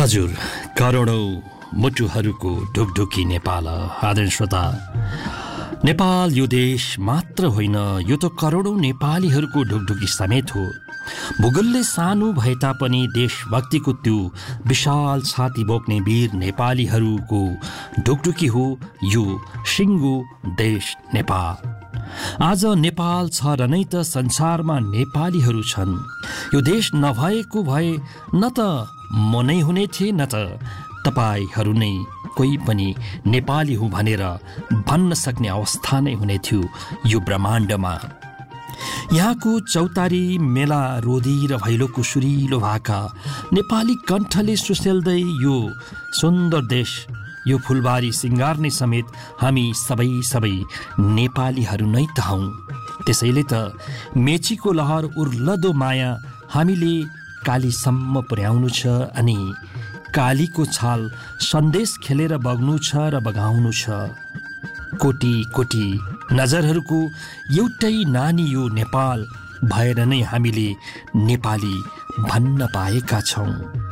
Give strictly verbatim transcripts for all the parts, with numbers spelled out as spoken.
हजुर, करोडौं मुटुहरूको ढुकढुकी नेपाल। आदरणीय श्रोता, नेपाल यो देश मात्र होइन, यो त करोडौं नेपालीहरूको ढुकढुकी समेत हो। भूगोलले सानो भए तापनि देशभक्तिको त्यो विशाल छाती बोक्ने वीर नेपालीहरूको ढुकढुकी हो यो सिङ्गो देश नेपाल। आज नेपाल छ र नै त संसारमा नेपालीहरू छन्। यो देश नभएको भए न त म नै हुने थिए, न त तपाईहरू नै कोही पनि नेपाली हुँ भनेर भन्न सक्ने अवस्था नै हुने थियो यो ब्रह्माण्डमा। यहाँको चौतारी मेला रोदी र भैलोको सुरिलो भाका नेपाली कण्ठले सुसेल्दै यो सुन्दर देश, यो फुलबारी सिङ्गार्ने समेत हामी सबै सबै नेपालीहरू नै त हौँ। त्यसैले त मेचीको लहर उर्लदो माया हामीले कालीसम्म पुर्याउनु छ अनि कालीको छाल सन्देश खेलेर बग्नु छ र बगाउनु छ। कोटी कोटी नजरहरूको एउटै नानी यो नेपाल भएर नै हामीले नेपाली भन्न पाएका छौँ।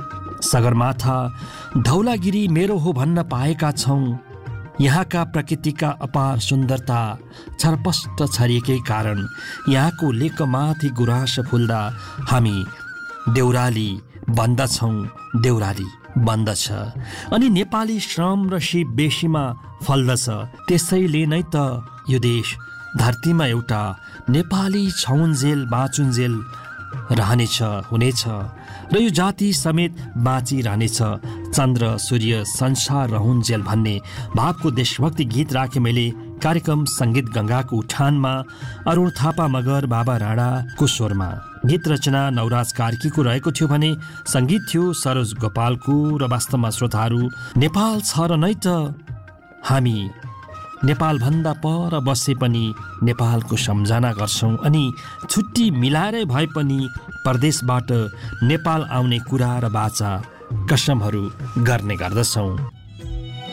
सगरमाथा धौलागिरी मेरो हो भन्न पाएका छौँ। यहाँका प्रकृतिका अपार सुन्दरता छरपष्ट छरिएकै कारण यहाँको लेकमाथि गुराँस फुल्दा हामी देउराली बन्दछौँ, देउराली बन्दछ। अनि नेपाली श्रम र सिप बेसीमा फल्दछ। त्यसैले नै त यो देश धरतीमा एउटा नेपाली छौन्जेल बाँचुन्जेल रहनेछ, हुनेछ र यो जाति समेत बाँचिरहनेछ। चन्द्र सूर्य संसार रहन्जेल भन्ने भावको देशभक्ति गीत राखेँ मैले कार्यक्रम सङ्गीत गङ्गाको उठानमा अरुण थापा मगर बाबा राणाको स्वरमा। गीत रचना नवराज कार्कीको रहेको थियो भने सङ्गीत थियो सरोज गोपालको। र वास्तवमा श्रोताहरू, नेपाल छ र नै त हामी नेपालभन्दा पर बसे पनि नेपालको सम्झना गर्छौँ अनि छुट्टी मिलाएरै भए पनि परदेशबाट नेपाल आउने कुरा र बाचा कसमहरू गर्ने गर्दछौँ।